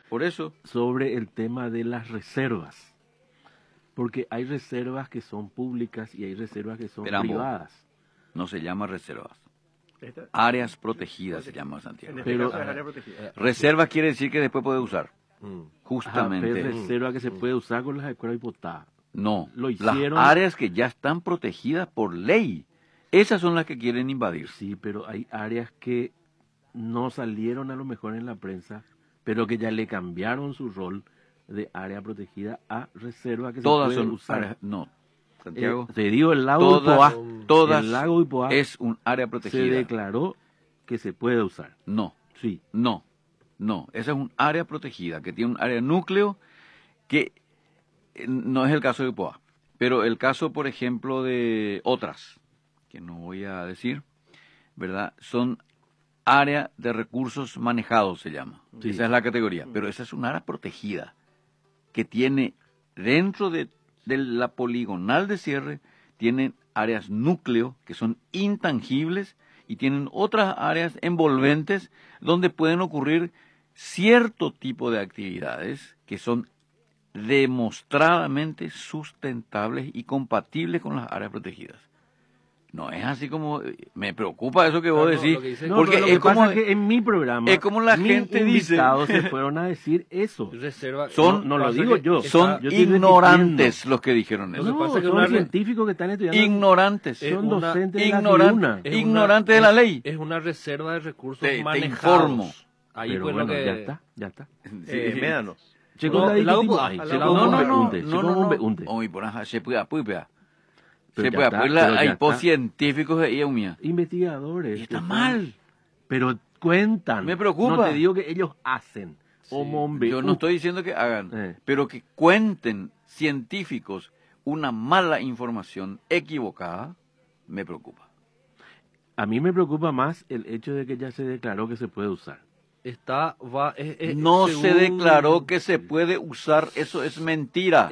Por eso. Sobre el tema de las reservas. Porque hay reservas que son públicas y hay reservas que son privadas. No se llama reservas. Áreas protegidas se llama, Santiago. Pero reserva quiere decir que después puede usar. Justamente. Pero reserva que se puede usar con las escuelas hipotadas. No, Lo hicieron. las áreas que ya están protegidas por ley, esas son las que quieren invadir. Sí, pero hay áreas que no salieron a lo mejor en la prensa, pero que ya le cambiaron su rol de área protegida a reserva que Todas se puede son usar. áreas, no, Santiago. Te digo, el lago todas el lago Ipoá es un área protegida. se declaró que se puede usar. No, Sí. no, esa es un área protegida, que tiene un área núcleo que no es el caso de Ipoá. Pero el caso, por ejemplo, de otras, que no voy a decir, ¿verdad? Son área de recursos manejados, se llama. Sí. Esa es la categoría. Pero esa es un área protegida que tiene dentro de la poligonal de cierre, tienen áreas núcleo que son intangibles y tienen otras áreas envolventes donde pueden ocurrir cierto tipo de actividades que son demostradamente sustentables y compatibles con las áreas protegidas. No es así como... Me preocupa eso que vos decís, porque lo es que como... pasa es que en mi programa, es como la gente dice... invitados se fueron a decir eso. Reserva, Son, no lo digo yo. Son yo estoy ignorantes los que dijeron eso. Lo que pasa es que son una científicos que están estudiando. Ignorantes. Son docentes de la ignorantes, tribuna. ignorantes de la ley. Es una reserva de recursos Te manejados. informo. Ahí Pero pues bueno, lo que... ya está. Médanos. Checo No, la el lago discutimos. Ipoá, Ay, al checo lago un Ipoá. beunte, checo un beunte. Oye, por ahí se puede apuipea. Pero Se ya puede está, apuipea, pero ya hay está. científicos de ella mía. Investigadores. Y está que mal. Pero cuentan. Me preocupa. No te digo que ellos hacen. Yo no estoy diciendo que hagan, pero que cuenten científicos una mala información equivocada, me preocupa. A mí me preocupa más el hecho de que ya se declaró que se puede usar. No se según- declaró que se puede usar, eso es mentira.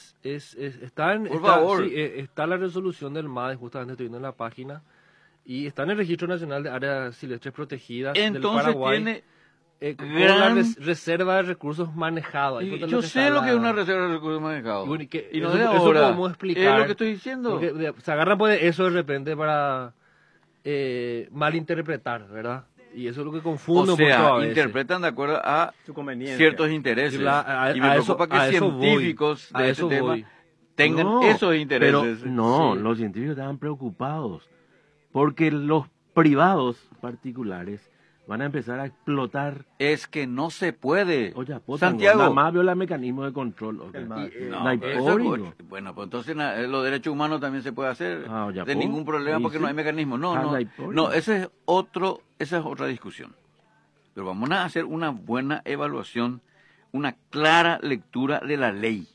Por favor. Está la resolución del MADE, justamente estoy viendo en la página, y está en el Registro Nacional de Áreas Silvestres Protegidas del Entonces Paraguay. tiene Con gran... la reserva de recursos manejados. Ahí fue Yo sé lo que es una reserva de recursos manejados. Y no de ahora. Eso podemos explicar. Es lo que estoy diciendo. Porque se agarran pues de eso de repente para malinterpretar, ¿verdad? Y eso es lo que confunde O un poco a sea, veces. interpretan de acuerdo a Su conveniencia. ciertos intereses. Y me preocupa que científicos de este tema tengan esos intereses. Pero no, los científicos estaban preocupados porque los privados particulares van a empezar a explotar. Es que no se puede. Oye, Santiago. nada más viola el mecanismo de control. Okay. No, bueno, pues entonces los derechos humanos también se puede hacer de ningún problema porque no hay mecanismo. No, esa es otra discusión. Pero vamos a hacer una buena evaluación, una clara lectura de la ley.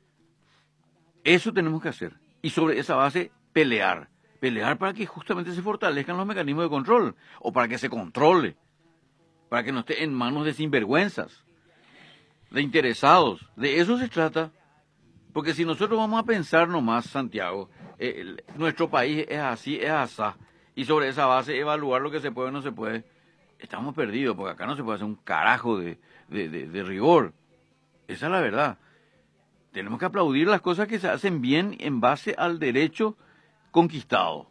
Eso tenemos que hacer. Y sobre esa base, pelear para que justamente se fortalezcan los mecanismos de control, o para que se controle, para que no esté en manos de sinvergüenzas, de interesados. De eso se trata, porque si nosotros vamos a pensar nomás, Santiago, nuestro país es así, es asá, y sobre esa base evaluar lo que se puede o no se puede, estamos perdidos, porque acá no se puede hacer un carajo de rigor. Esa es la verdad. Tenemos que aplaudir las cosas que se hacen bien en base al derecho conquistado.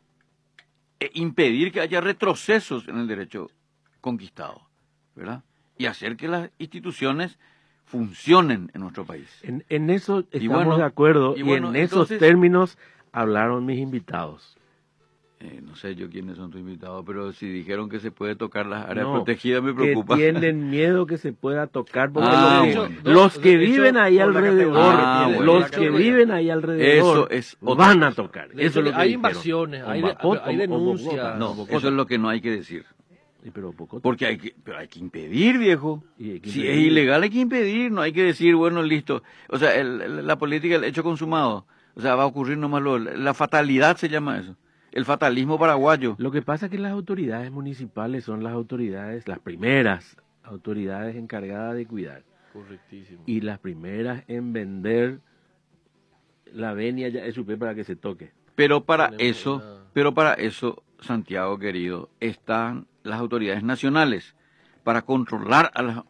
Impedir que haya retrocesos en el derecho conquistado, ¿verdad? Y hacer que las instituciones funcionen en nuestro país. En eso estamos de acuerdo y en esos términos hablaron mis invitados. No sé yo quiénes son tus invitados, pero si dijeron que se puede tocar las áreas protegidas me preocupa. Que tienen miedo que se pueda tocar, porque los que viven ahí alrededor, los que viven ahí alrededor van a tocar. Eso es lo que hay invasiones, hay denuncias. No, eso es lo que no hay que decir. Porque hay que impedir, viejo. Si es ilegal hay que impedir, no hay que decir, bueno, listo. O sea, la política, el hecho consumado, o sea, va a ocurrir nomás la fatalidad se llama eso. El fatalismo paraguayo. Lo que pasa es que las autoridades municipales son las primeras autoridades encargadas de cuidar. Correctísimo. Y las primeras en vender la venia ya es supe para que se toque. Pero para eso, Santiago querido, están las autoridades nacionales para controlar a las